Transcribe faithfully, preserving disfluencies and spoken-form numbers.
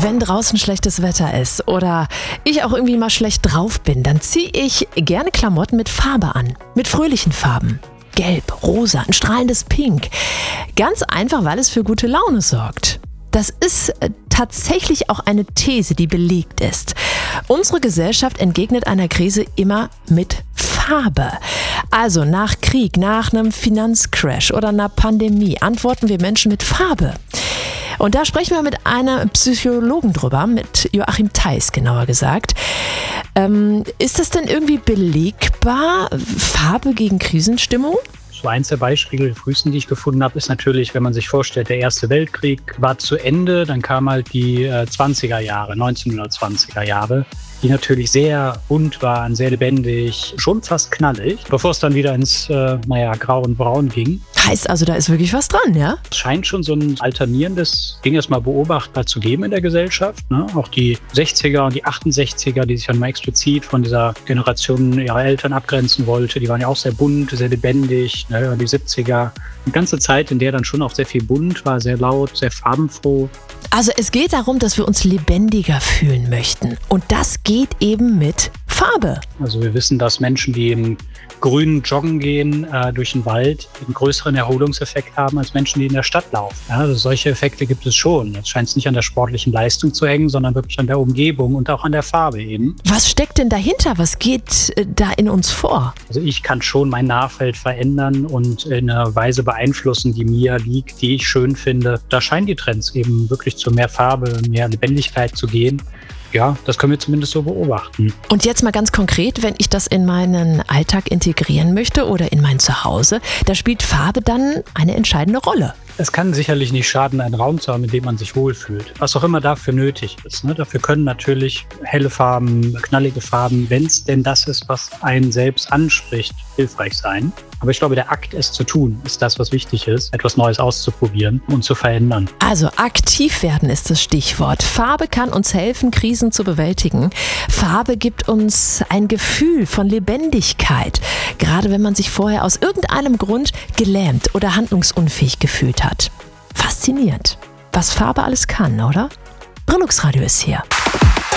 Wenn draußen schlechtes Wetter ist oder ich auch irgendwie mal schlecht drauf bin, dann ziehe ich gerne Klamotten mit Farbe an. Mit fröhlichen Farben. Gelb, rosa, ein strahlendes Pink. Ganz einfach, weil es für gute Laune sorgt. Das ist äh, tatsächlich auch eine These, die belegt ist. Unsere Gesellschaft entgegnet einer Krise immer mit Farbe. Also nach Krieg, nach einem Finanzcrash oder einer Pandemie antworten wir Menschen mit Farbe. Und da sprechen wir mit einem Psychologen drüber, mit Joachim Theis genauer gesagt. Ähm, ist das denn irgendwie belegbar, Farbe gegen Krisenstimmung? So eins der Beispiele, die frühesten, die ich gefunden habe, ist natürlich, wenn man sich vorstellt, der Erste Weltkrieg war zu Ende, dann kamen halt die äh, zwanziger Jahre, neunzehnhundertzwanziger Jahre, die natürlich sehr bunt waren, sehr lebendig, schon fast knallig, bevor es dann wieder ins, äh, naja, Grau und Braun ging. Heißt also, da ist wirklich was dran, ja? Es scheint schon so ein alternierendes Ding erstmal beobachtbar zu geben in der Gesellschaft. Ne? Auch die sechziger und die achtundsechziger, die sich dann mal explizit von dieser Generation ihrer Eltern abgrenzen wollte, die waren ja auch sehr bunt, sehr lebendig. Ne? Und die siebziger, eine ganze Zeit, in der dann schon auch sehr viel bunt war, sehr laut, sehr farbenfroh. Also es geht darum, dass wir uns lebendiger fühlen möchten. Und das geht eben mit Farbe. Also wir wissen, dass Menschen, die im Grünen joggen gehen äh, durch den Wald, einen größeren Erholungseffekt haben als Menschen, die in der Stadt laufen. Ja, also solche Effekte gibt es schon. Es scheint nicht an der sportlichen Leistung zu hängen, sondern wirklich an der Umgebung und auch an der Farbe eben. Was steckt denn dahinter? Was geht äh, da in uns vor? Also ich kann schon mein Nahfeld verändern und in einer Weise beeinflussen, die mir liegt, die ich schön finde. Da scheinen die Trends eben wirklich zu mehr Farbe, mehr Lebendigkeit zu gehen. Ja, das können wir zumindest so beobachten. Und jetzt mal ganz konkret, wenn ich das in meinen Alltag integrieren möchte oder in mein Zuhause, da spielt Farbe dann eine entscheidende Rolle. Es kann sicherlich nicht schaden, einen Raum zu haben, in dem man sich wohlfühlt. Was auch immer dafür nötig ist. Ne? Dafür können natürlich helle Farben, knallige Farben, wenn es denn das ist, was einen selbst anspricht, hilfreich sein. Aber ich glaube, der Akt, es zu tun, ist das, was wichtig ist, etwas Neues auszuprobieren und zu verändern. Also aktiv werden ist das Stichwort. Farbe kann uns helfen, Krisen zu bewältigen. Farbe gibt uns ein Gefühl von Lebendigkeit, gerade wenn man sich vorher aus irgendeinem Grund gelähmt oder handlungsunfähig gefühlt hat. Faszinierend, was Farbe alles kann, oder? Brillux Radio ist hier.